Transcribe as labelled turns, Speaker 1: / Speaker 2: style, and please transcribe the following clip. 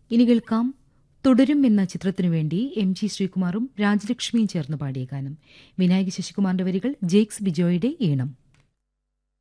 Speaker 1: ഇനി കേൾക്കാം തുടരും എന്ന ചിത്രത്തിനു വേണ്ടി എം.ജി. ശ്രീകുമാറും രാജലക്ഷ്മിയും ചേർന്ന് പാടിയ ഗാനം. വിനായക ശശികുമാറിന്റെ വരികൾ, ജെയ്ക്സ് ബിജോയുടെ ഈണം.